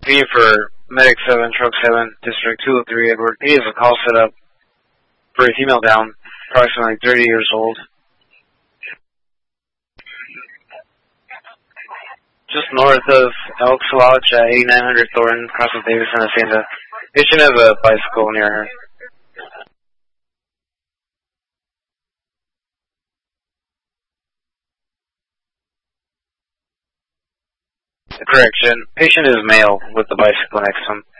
V for Medic 7, Truck 7, District 203, Edward. He has a call set up for a female down, approximately 30 years old. Just north of Elks Lodge at 8900 Thornton, across from Davis and Hacienda. Patient has a bicycle near her. Correction. Patient is male with the bicycle next to him.